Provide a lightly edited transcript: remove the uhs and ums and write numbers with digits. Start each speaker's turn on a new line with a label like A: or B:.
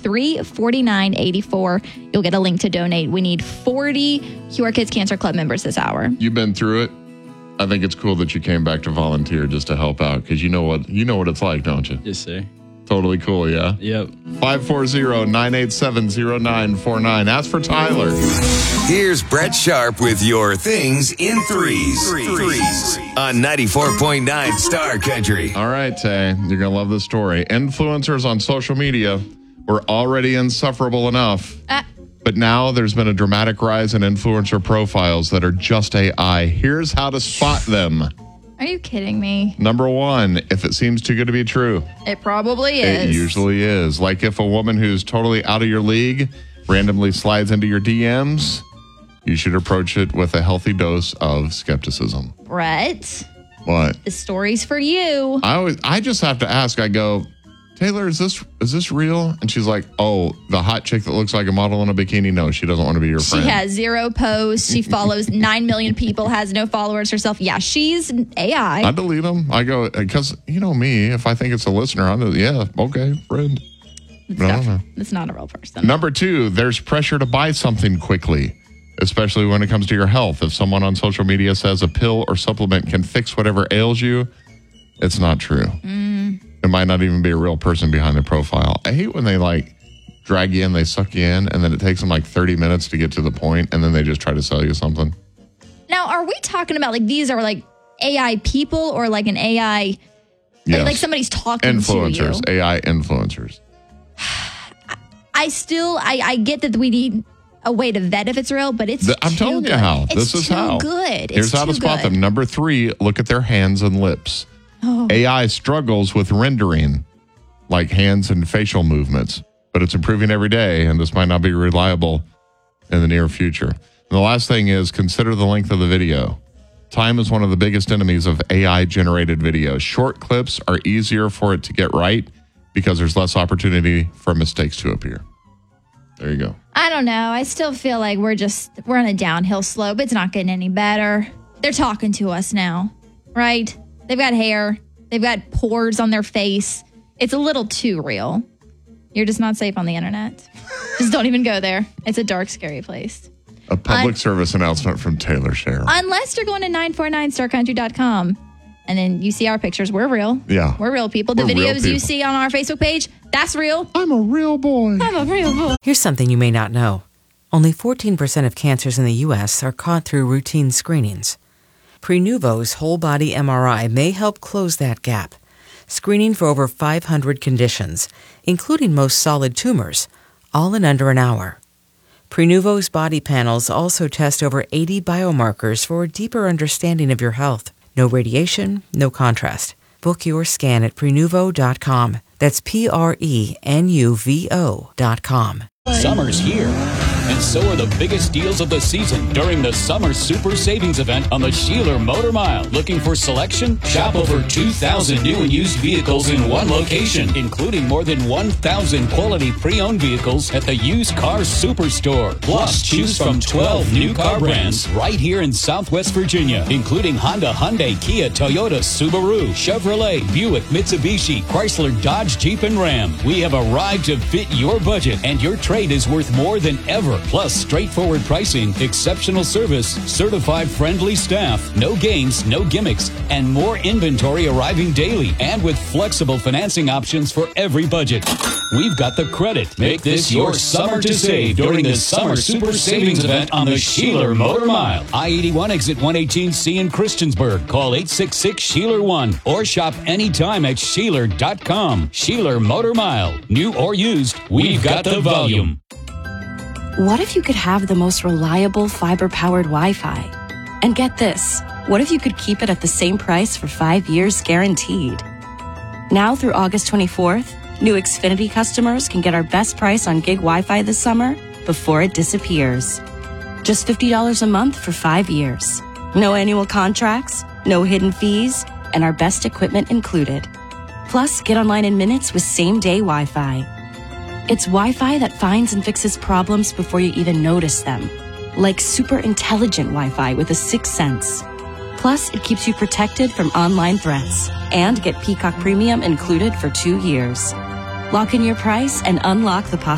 A: $349.84. You'll get a link to donate. We need 40 Cure Kids Cancer Club members this hour.
B: You've been through it. I think it's cool that you came back to volunteer just to help out because you know what it's like, don't you?
C: Yes, sir.
B: Totally cool, yeah?
C: Yep.
B: 540-987-0949. Ask for Tyler.
D: Here's Brett Sharp with your things in threes. On 94.9 Star Country.
B: All right, Tay, you're going to love this story. Influencers on social media were already insufferable enough. But now there's been a dramatic rise in influencer profiles that are just AI. Here's how to spot them.
A: Are you kidding me?
B: Number one, if it seems too good to be true.
A: It probably is.
B: It usually is. Like if a woman who's totally out of your league randomly slides into your DMs, you should approach it with a healthy dose of skepticism.
A: Brett.
B: What?
A: The story's for you.
B: I just have to ask. I go, Taylor, is this real? And she's like, oh, the hot chick that looks like a model in a bikini? No, she doesn't want to be your friend.
A: She has 0 posts. She follows 9 million people, has no followers herself. Yeah, she's AI.
B: I delete them. I go, because you know me, if I think it's a listener, I'm like, yeah, okay, friend.
A: It's not a real person.
B: Number two, there's pressure to buy something quickly, especially when it comes to your health. If someone on social media says a pill or supplement can fix whatever ails you, it's not true. It might not even be a real person behind the profile. I hate when they drag you in, they suck you in, and then it takes them 30 minutes to get to the point, and then they just try to sell you something.
A: Now, are we talking about these are AI people or an AI,
B: yes.
A: like somebody's talking
B: influencers,
A: to you?
B: AI influencers.
A: I get that we need a way to vet if it's real, but
B: I'm telling you how. This is how.
A: Good.
B: Here's how to spot them. Number three, look at their hands and lips.
A: Oh.
B: AI struggles with rendering, like hands and facial movements, but it's improving every day, and this might not be reliable in the near future. And the last thing is consider the length of the video. Time is one of the biggest enemies of AI-generated video. Short clips are easier for it to get right because there's less opportunity for mistakes to appear. There you go.
A: I don't know. I still feel like we're on a downhill slope. It's not getting any better. They're talking to us now, right? They've got hair. They've got pores on their face. It's a little too real. You're just not safe on the internet. Just don't even go there. It's a dark, scary place.
B: A public service announcement from Taylor Sherrill.
A: Unless you're going to 949starcountry.com and then you see our pictures. We're real.
B: Yeah.
A: We're real people. The videos you see on our Facebook page, that's real.
B: I'm a real boy.
A: I'm a real boy.
E: Here's something you may not know. Only 14% of cancers in the U.S. are caught through routine screenings. Prenuvo's whole body MRI may help close that gap, screening for over 500 conditions, including most solid tumors, all in under an hour. Prenuvo's body panels also test over 80 biomarkers for a deeper understanding of your health. No radiation, no contrast. Book your scan at Prenuvo.com. That's Prenuvo.com.
F: Summer's here, and so are the biggest deals of the season during the Summer Super Savings Event on the Sheeler Motor Mile. Looking for selection? Shop over 2,000 new and used vehicles in one location, including more than 1,000 quality pre-owned vehicles at the Used Car Superstore. Plus, choose from 12 new car brands right here in Southwest Virginia, including Honda, Hyundai, Kia, Toyota, Subaru, Chevrolet, Buick, Mitsubishi, Chrysler, Dodge, Jeep, and Ram. We have arrived to fit your budget, and your trade is worth more than ever. Plus, straightforward pricing, exceptional service, certified friendly staff, no games, no gimmicks, and more inventory arriving daily, and with flexible financing options for every budget. We've got the credit. Make this your summer to save during the Summer Super Savings Event on the Sheeler Motor Mile. I-81 exit 118C in Christiansburg. Call 866-SHEELER1 or shop anytime at Sheeler.com. Sheeler Motor Mile. New or used, we've got the volume.
G: What if you could have the most reliable fiber-powered Wi-Fi? And get this, what if you could keep it at the same price for 5 years guaranteed? Now through August 24th, new Xfinity customers can get our best price on gig Wi-Fi this summer before it disappears. Just $50 a month for 5 years. No annual contracts, no hidden fees, and our best equipment included. Plus, get online in minutes with same-day Wi-Fi. It's Wi-Fi that finds and fixes problems before you even notice them. Like super intelligent Wi-Fi with a sixth sense. Plus, it keeps you protected from online threats. And get Peacock Premium included for 2 years. Lock in your price and unlock the possibilities.